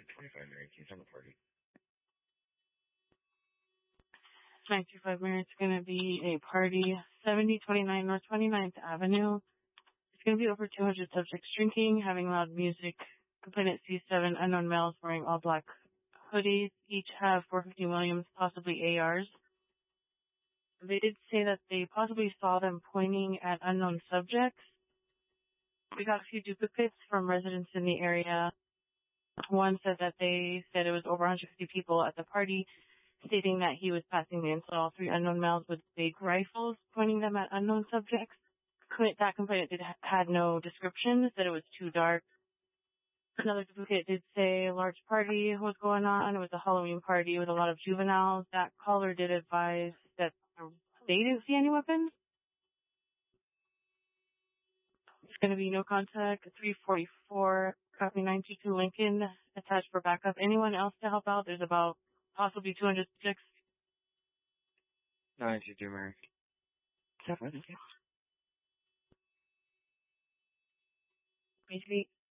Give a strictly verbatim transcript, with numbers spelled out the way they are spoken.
nine twenty-five Mary, can you tell the party? nine two five Mary, it's going to be a party, seventy twenty-nine North twenty-ninth Avenue. It's going to be over two hundred subjects drinking, having loud music. Complainant sees seven unknown males wearing all black hoodies. Each have four fifty Williams, possibly A Rs. They did say that they possibly saw them pointing at unknown subjects. We got a few duplicates from residents in the area. One said that they said it was over one hundred fifty people at the party, stating that he was passing the insult all three unknown males with big rifles, pointing them at unknown subjects. That complainant did ha- had no description, said it was too dark. Another duplicate did say a large party was going on. It was a Halloween party with a lot of juveniles. That caller did advise that they didn't see any weapons. It's going to be no contact, three forty-four, copy nine two two Lincoln, attached for backup. Anyone else to help out? There's about possibly two hundred subjects. nine two two Mary. Basically,